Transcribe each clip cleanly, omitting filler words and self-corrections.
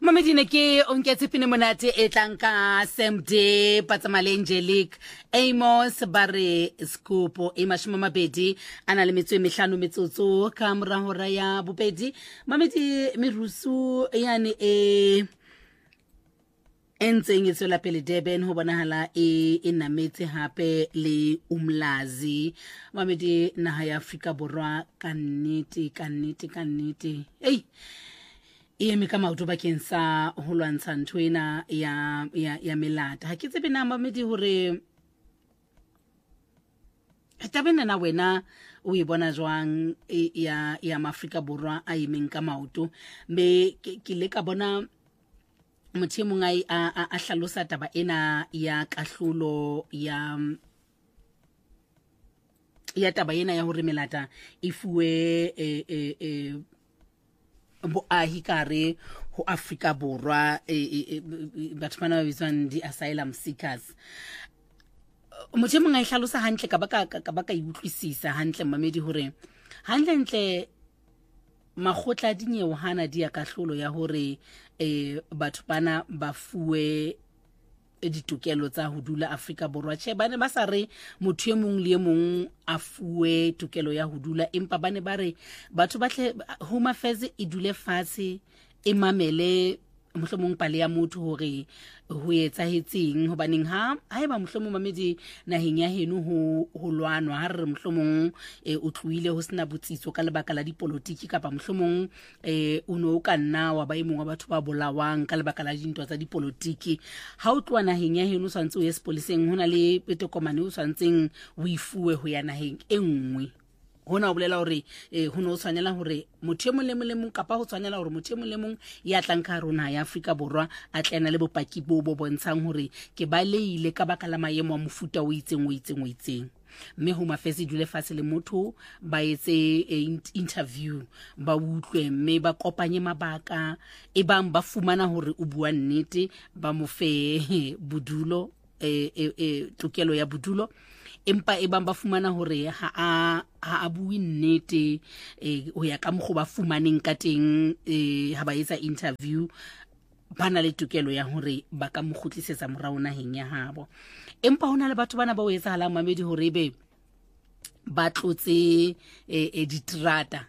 Mamedine ke onke tsepine monate e tlanka Sam Day Patsamale Angelic Amos bare Scopo e mashimo mabedi ana le metswe mehlano metsotso ka mora hora ya bobedi mamedi mirusu yani entseng e tswela pele Durban ho bonahala e nametse hape le umlazi mamedi naha ya Afrika Borwa kannete hey e me ka maoto bakeng sa ho lwantsha ntwena ya melata ha ke tsebe na mamedi hore tabena na wena o e bona jwang ya Afrika Borwa a imeng ka maoto me ke le ka bona motho mong a hlalosa taba ena ya kahlulo ya taba ena ya hore melata e fuwe boahi kare ho Afrika Borwa batho bana ba bitswang di asylum seekers motho mong a hlalosa hantle ka baka iutlwisisa hantle mamedi hore hantle makgotla dinyewe hana dia kahlolo ya hore batho bana ba fuwe ditokelo tsa ho dula Afrika Borwa che bane ba sa re motho e mong le e mong a fuwe tokelo ya ho dula empa bane ba re batho ba tle Home Affairs e dule fatshe e mamele mohlomong pale ya motho hore ho etsahetseng hobaneng ha eba mohlomong mamedi naheng ya heno ho lwanwa ha re mohlomong o tluile ho sena botsitso ka lebaka la dipolitiki kapa mohlomong o no ka nna wa ba imong wa batho ba bolawang ka lebaka la dintwa tsa dipolitiki ha o tlwa naheng ya heno swantse o espoliseng hona le petokomane o swantseng o ifuwe ho ya naheng e nngwe hona o bolela hore ho no tshwanela hore motho mo le mong kapa ho tshwanela hore motho mo le mong ya tlang ka rona ya Afrika Borwa a tlena le bopaki bo bontshang hore ke ba leile ka baka la maemo a mofuta o itseng mme Home Affairs dule fatshe le motho ba etse interview ba utlwe mme ba kopanye mabaka e bang ba fumana hore o bua nnete ba mo fe bodulo tokelo ya bodulo empa e bang ba fumana hore ha a bue nnete ho ya ka mokgo ba fumaneng ka teng ha ba etsa interview bana le tokelo ya hore ba ka mogutlisetsa morao naheng ya habo empa hona le batho bana ba o etsahalang mamedi hore be ba tlotse ditrata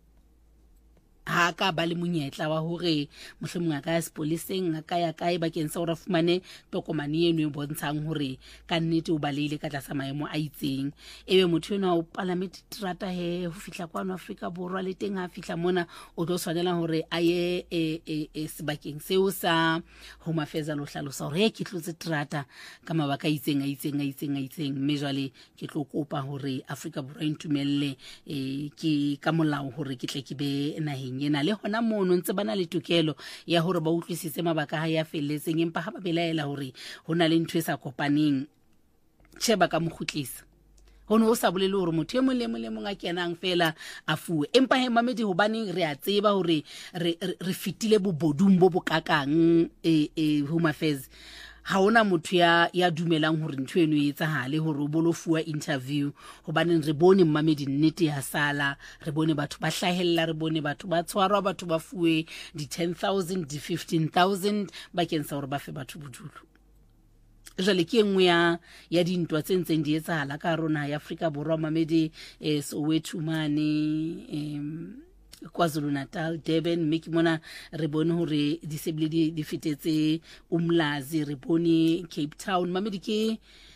ha ka ba le monyetla wa hore mohlomong a ka ya sepoliseng a ka ya kae bakeng sa hore fumane tokomane eno e bontshang hore ka nnete o baleile ka tlasa maemo a itseng ebe motho eno o palame ditrata he ho fihla kwano Afrika Borwa le teng ha fihla mona o tlo tshwanela hore a ye sebakeng seo sa Home Affairs lo hlalosa hore ke tlotse trata ka mabaka a itseng mme jwale ke tlo kopa hore Afrika Borwa intumelle ke ka molao hore ke tle ke be naheng yena le hona mono ntse bana le tokelo ya hore ba utlwisise mabaka ha ya felletseng empa ha ba belaela hore hona le ntwe sa kopaneng tsheba ka moghutlisa hono o sa bolele hore motho e mong le mong a kenang fela a fuwe empa he mamedi hobane re a tseba hore re fitile bobodung bo bokakang Home Affairs ha ona motho ya dumelang hore ntho eno e etsahale hore o bolo fuwa interview hobane re bone mamedi nnete ya sala re bone batho ba hlahella re bone batho ba tshwarwa batho ba fuwe di 10,000 di 15,000 bakeng sa hore ba fe batho bodulo jale ke engwe ya dintwa tse ntseng di etsahala ka rona ya Afrika Borwa mamedi Soweto mane KwaZulu-Natal Durban mme ke mona re bone hore disebile di fitetse umlazi re bone Cape Town mamedi ke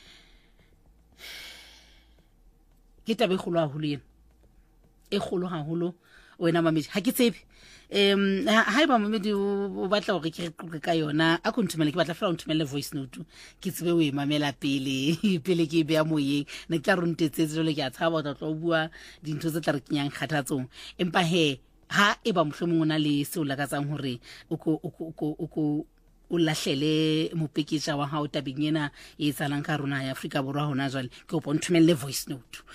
tabe kholo haholo e kholo haholo wena mamedi ha ke tsebe ha eba mamedi o batla hore ke re ka yona a kontumela ke batla fela o ntumelle voice note ke tsebe o e mamela pele ke be a moyeng ne ke tla runtetse jole ke a tshaba o tla tlo bua dintho tse tla re kenyang kgathatsong empa he ha eba mohlomong ona le se o lakatsang hore o lahlele mopeketsa wa hao tabeng ena e etsalang ka rona ya Afrika Borwa hona jwale ke o pontumelle voice note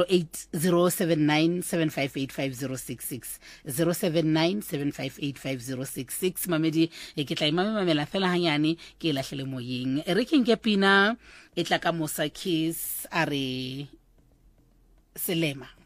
080797585066 0797585066 mamedi ke tla imamela fela hanyane ke lahlele moyeng re ke nke pina e tla ka Mosa Kiss are selema